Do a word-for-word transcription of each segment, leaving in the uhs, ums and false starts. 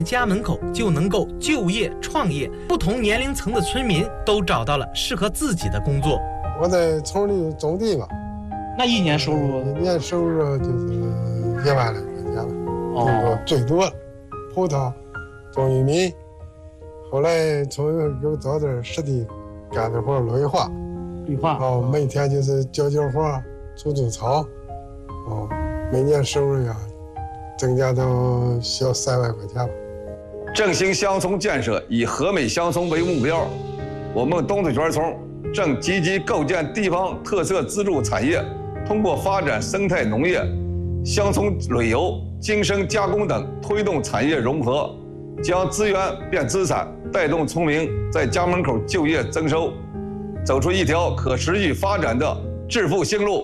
家门口就能够就业创业，不同年龄层的村民都找到了适合自己的工作。 我在村里种地嘛， 那一年收入？ 一年收入就是一万来块钱了，哦，最多了。葡萄、种玉米，后来从又找点实地干点活，绿化， 绿化， 哦，每天就是浇浇花、除除草，哦，每年收入呀增加到小三万块钱吧。 振兴乡村建设以和美乡村为目标，我们东土全村正积极构建地方特色支柱产业，通过发展生态农业、乡村旅游、精深加工等，推动产业融合，将资源变资产，带动村民在家门口就业增收，走出一条可持续发展的致富新路。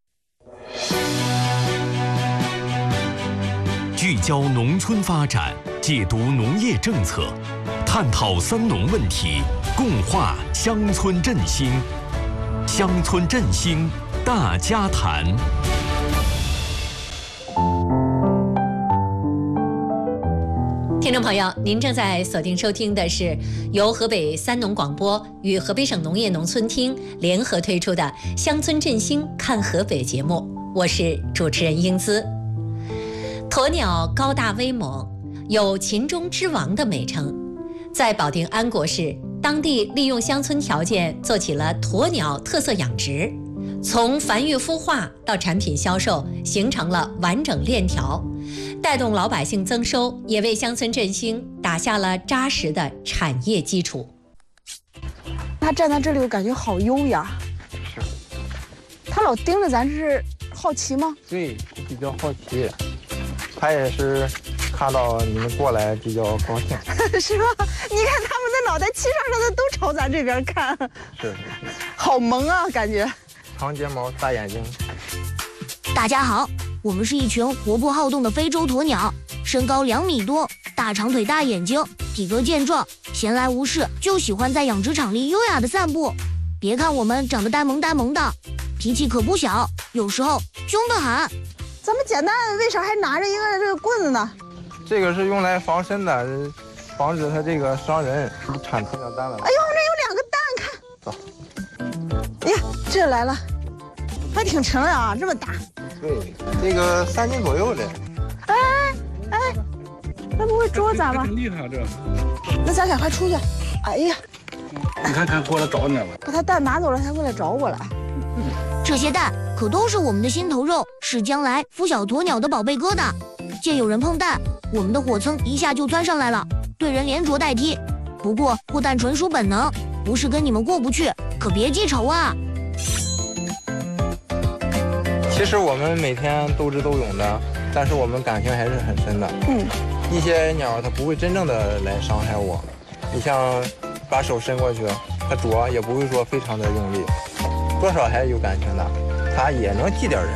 聚焦农村发展，解读农业政策，探讨三农问题，共话乡村振兴。乡村振兴大家谈。 听众朋友，您正在锁定收听的是由河北三农广播与河北省农业农村厅联合推出的《乡村振兴看河北》节目，我是主持人英姿。鸵鸟高大威猛，有秦中之王的美称。在保定安国市，当地利用乡村条件做起了鸵鸟特色养殖，从繁育孵化到产品销售，形成了完整链条，带动老百姓增收，也为乡村振兴打下了扎实的产业基础。 他站在这里，我感觉好优雅。 是。 他老盯着咱，是好奇吗？ 对，比较好奇。他也是看到你们过来比较高兴。 是吧？你看他们的脑袋齐上上的都朝咱这边看。 是。 好萌啊，感觉。 长睫毛，大眼睛。 大家好。我们是一群活泼好动的非洲鸵鸟，身高两米多，大长腿大眼睛，体格健壮，闲来无事就喜欢在养殖场里优雅的散步。别看我们长得呆萌呆萌的，脾气可不小，有时候凶得很。 咱们捡蛋为啥还拿着一个这个棍子呢？ 这个是用来防身的，防止它这个伤人。产鸵鸟蛋了。 哎呦，这有两个蛋，看。走。哎呀，这来了，还挺沉啊，这么大。 对，这个三斤左右的。 哎哎，那不会捉咱吗？ 挺厉害这。 那咱赶快出去。哎呀， 你看看过来找你了。 把他蛋拿走了，才过来找我了。 这些蛋可都是我们的心头肉，是将来孵小鸵鸟的宝贝疙瘩。见有人碰蛋，我们的火蹭一下就钻上来了，对人连啄带踢。不过破蛋纯属本能，不是跟你们过不去，可别记仇啊。 其实我们每天斗智斗勇的，但是我们感情还是很深的。 嗯， 一些鸟它不会真正的来伤害我，你像把手伸过去，它啄也不会说非常的用力，多少还是有感情的，它也能记点人。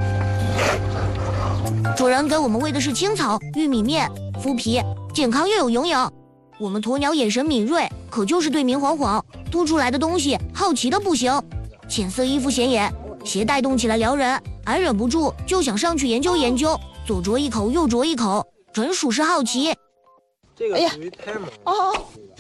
主人给我们喂的是青草、玉米面、麸皮，健康又有营养。我们鸵鸟眼神敏锐，可就是对明晃晃，凸出来的东西好奇的不行，浅色衣服显眼。鞋带动起来撩人，俺忍不住就想上去研究研究，左啄一口，右啄一口，纯属是好奇。 这个属于胎毛。哦。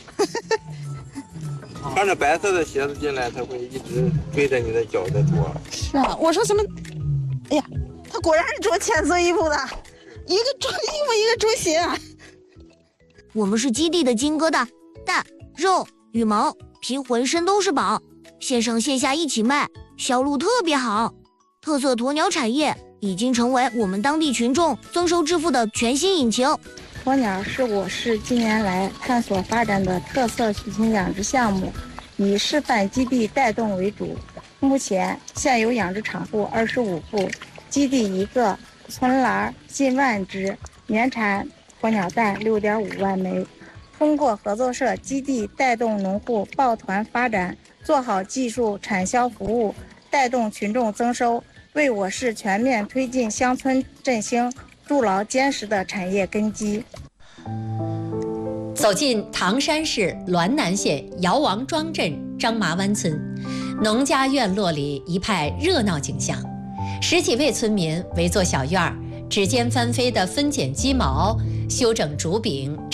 穿着白色的鞋子进来，它会一直追着你的脚在啄。 是啊，我说什么？哎呀，他果然是着浅色衣服的，一个着衣服，一个着鞋。 我们是基地的金疙瘩，蛋、肉、羽毛、皮，浑身都是宝，线上线下一起卖。销路特别好，特色鸵鸟产业已经成为我们当地群众增收致富的全新引擎。 鸵鸟是我市近年来探索发展的特色畜禽养殖项目，以示范基地带动为主。目前现有养殖场户二十五户，基地一个，存栏近万只，年产鸵鸟蛋六点五万枚。通过合作社基地带动农户抱团发展，做好技术产销服务，带动群众增收，为我市全面推进乡村振兴筑牢坚实的产业根基。 走进唐山市滦南县姚王庄镇张麻湾村，农家院落里一派热闹景象，十几位村民围坐小院儿，指尖翻飞的分拣鸡毛，修整竹柄。